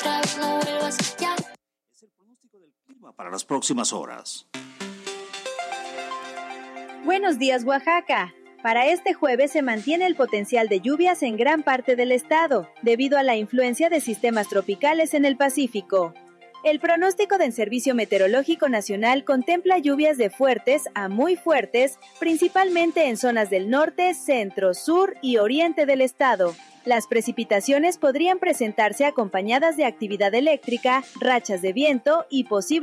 otra vez no vuelvas ya. Es el pronóstico del clima para las próximas horas. Buenos días, Oaxaca. Para este jueves se mantiene el potencial de lluvias en gran parte del estado, debido a la influencia de sistemas tropicales en el Pacífico. El pronóstico del Servicio Meteorológico Nacional contempla lluvias de fuertes a muy fuertes, principalmente en zonas del norte, centro, sur y oriente del estado. Las precipitaciones podrían presentarse acompañadas de actividad eléctrica, rachas de viento y posibles